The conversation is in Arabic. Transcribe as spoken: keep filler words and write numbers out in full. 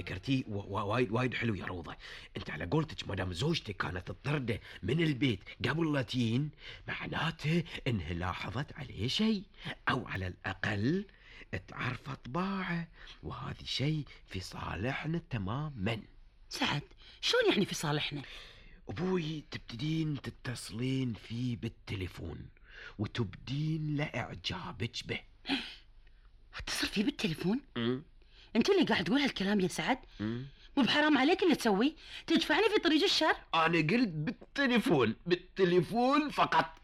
ذكرتيه و- و- وايد وايد حلو يا روضة. انت على قولتك مدام زوجتك كانت تطرده من البيت قبل لا تين، معناته انها لاحظت عليه شيء، او على الاقل تعرف طباعه، وهذا شيء في صالحنا تماما. سعد شلون يعني في صالحنا؟ ابوي تبتدين تتصلين فيه بالتليفون وتبدين له اعجابك به. اتصل فيه بالتليفون؟ م? انت اللي قاعد تقول هالكلام يا سعد؟ م? مو بحرام عليك اللي تسوي؟ تدفعني في طريق الشر. انا قلت بالتليفون، بالتليفون فقط.